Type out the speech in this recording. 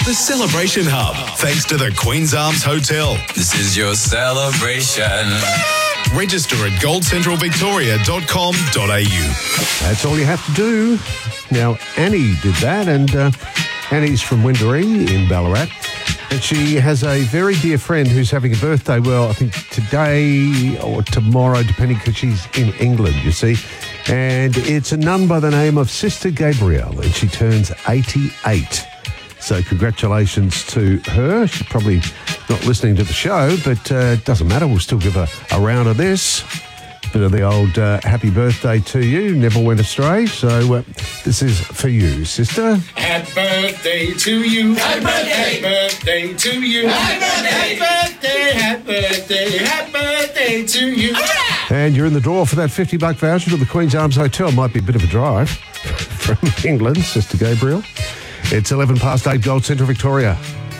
The Celebration Hub, thanks to the Queen's Arms Hotel. This is your celebration. Register at goldcentralvictoria.com.au. That's all you have to do. Now, Annie did that, and Annie's from Windaree in Ballarat. And she has a very dear friend who's having a birthday, well, I think today or tomorrow, depending, because she's in England, you see. And it's a nun by the name of Sister Gabrielle, and she turns 88. So congratulations to her. She's probably not listening to the show, but it doesn't matter. We'll still give her a round of this. Bit of the old happy birthday to you. Never went astray. So this is for you, sister. Happy birthday to you. Happy birthday. Happy birthday to you. Happy birthday. Happy birthday. Happy birthday. Happy birthday to you. And you're in the draw for that $50 voucher to the Queen's Arms Hotel. Might be a bit of a drive from England, Sister Gabriel. It's 8:11, Gold Central Victoria.